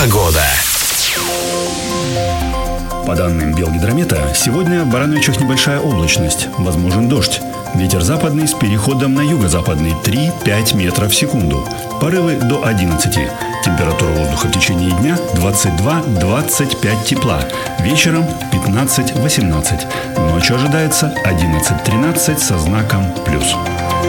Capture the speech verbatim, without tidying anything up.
Погода. По данным Белгидромета, сегодня в Барановичах небольшая облачность, возможен дождь. Ветер западный с переходом на юго-западный три-пять метров в секунду. Порывы до одиннадцати. Температура воздуха в течение дня двадцать два - двадцать пять тепла. Вечером пятнадцать - восемнадцать. Ночью ожидается одиннадцать - тринадцать со знаком плюс.